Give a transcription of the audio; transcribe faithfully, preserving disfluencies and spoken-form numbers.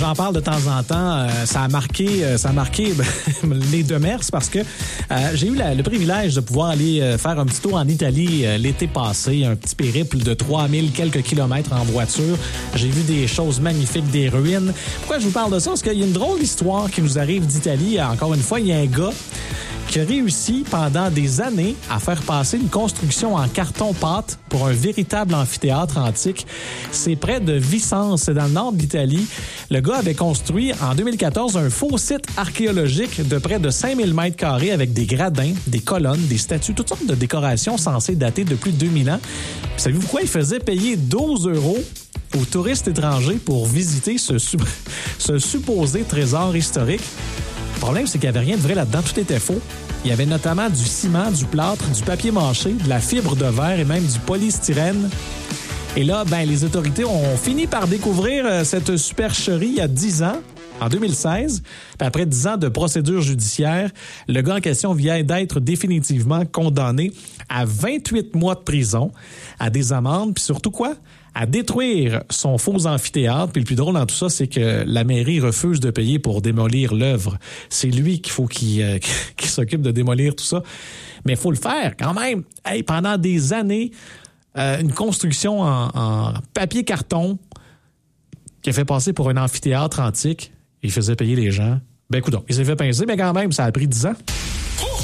j'en parle de temps en temps, euh, ça a marqué, euh, ça a marqué les deux mers parce que euh, j'ai eu la, le privilège de pouvoir aller euh, faire un petit tour en Italie euh, l'été passé, un petit périple de trois mille quelques kilomètres en voiture. J'ai vu des choses magnifiques, des ruines. Pourquoi je vous parle de ça? Parce qu'il y a une drôle d'histoire qui nous arrive d'Italie. Encore une fois, il y a un gars qui a réussi pendant des années à faire passer une construction en carton-pâte pour un véritable amphithéâtre antique. C'est près de Vicence, c'est dans le nord de l'Italie. Le gars avait construit en deux mille quatorze un faux site archéologique de près de cinq mille mètres carrés avec des gradins, des colonnes, des statues, toutes sortes de décorations censées dater de plus de deux mille ans. Puis savez-vous quoi? Il faisait payer douze euros aux touristes étrangers pour visiter ce, su- ce supposé trésor historique. Le problème, c'est qu'il n'y avait rien de vrai là-dedans. Tout était faux. Il y avait notamment du ciment, du plâtre, du papier mâché, de la fibre de verre et même du polystyrène. Et là, ben, les autorités ont fini par découvrir euh, cette supercherie il y a dix ans, en deux mille seize. Puis après dix ans de procédure judiciaire, le gars en question vient d'être définitivement condamné à vingt-huit mois de prison, à des amendes, puis surtout quoi? À détruire son faux amphithéâtre. Puis le plus drôle dans tout ça, c'est que la mairie refuse de payer pour démolir l'œuvre. C'est lui qu'il faut qu'il, euh, qu'il s'occupe de démolir tout ça. Mais il faut le faire quand même. Hey, pendant des années, euh, une construction en, en papier-carton qui a fait passer pour un amphithéâtre antique, il faisait payer les gens. Ben, écoute, il s'est fait pincer, mais quand même, ça a pris dix ans.